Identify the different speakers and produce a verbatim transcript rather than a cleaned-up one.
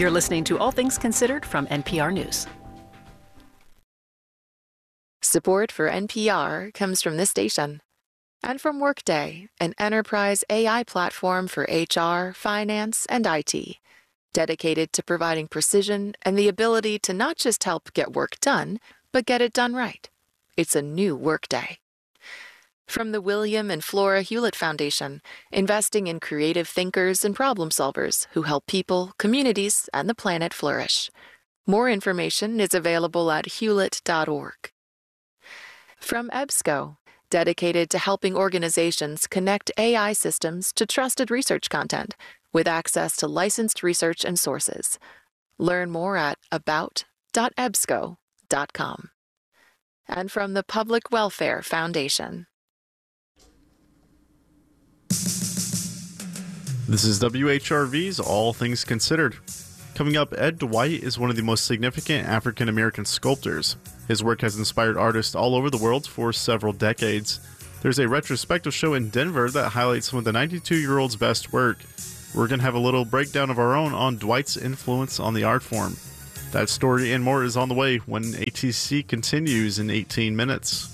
Speaker 1: You're listening to All Things Considered from N P R News.
Speaker 2: Support for N P R comes from this station and from Workday, an enterprise A I platform for H R, finance, and I T, dedicated to providing precision and the ability to not just help get work done, but get it done right. It's a new Workday. From the William and Flora Hewlett Foundation, investing in creative thinkers and problem solvers who help people, communities, and the planet flourish. More information is available at hewlett dot org. From EBSCO, dedicated to helping organizations connect A I systems to trusted research content with access to licensed research and sources. Learn more at about dot ebsco dot com. And from the Public Welfare Foundation.
Speaker 3: This is W H R V's All Things Considered. Coming up, Ed Dwight is one of the most significant African-American sculptors. His work has inspired artists all over the world for several decades. There's a retrospective show in Denver that highlights some of the ninety-two-year-old's best work. We're going to have a little breakdown of our own on Dwight's influence on the art form. That story and more is on the way when A T C continues in eighteen minutes.